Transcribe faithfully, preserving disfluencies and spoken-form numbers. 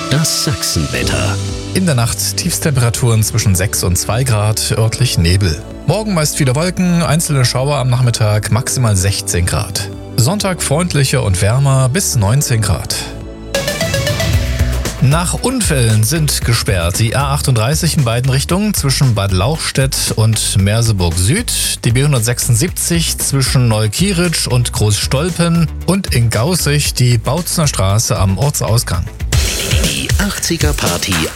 Das Sachsenwetter. In der Nacht Tiefstemperaturen zwischen sechs und zwei Grad, örtlich Nebel. Morgen meist viele Wolken, einzelne Schauer am Nachmittag, maximal sechzehn Grad. Sonntag freundlicher und wärmer bis neunzehn Grad. Nach Unfällen sind gesperrt die A achtunddreißig in beiden Richtungen zwischen Bad Lauchstädt und Merseburg Süd, die B hundertsechsundsiebzig zwischen Neukieritsch und Großstolpen und in Gaußig die Bautzner Straße am Ortsausgang. Die achtziger Party